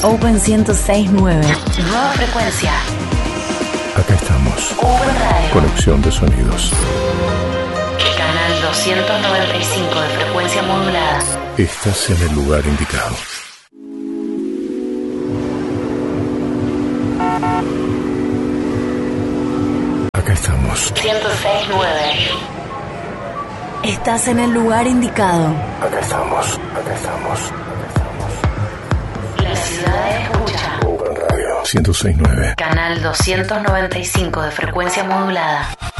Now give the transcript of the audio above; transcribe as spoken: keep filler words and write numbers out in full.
Open ciento seis punto nueve. Nueva frecuencia. Acá estamos. Open Radio. Conexión de sonidos. Canal doscientos noventa y cinco de frecuencia modulada. Estás en el lugar indicado. Acá estamos. ciento seis punto nueve. Estás en el lugar indicado. Acá estamos. Acá estamos. Acá estamos. La ciudad escucha. Open Radio ciento seis punto nueve. Canal doscientos noventa y cinco de frecuencia modulada.